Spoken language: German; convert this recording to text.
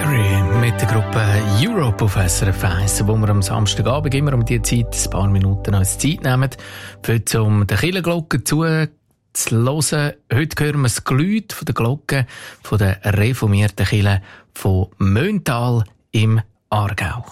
Carey mit der Gruppe Europe auf SRF 1, wo wir am Samstagabend immer um diese Zeit ein paar Minuten als Zeit nehmen, um die Kirchenglocken zu hören. Heute hören wir das Geläut von der Glocke von der reformierten Kirche von Möntal im Aargau.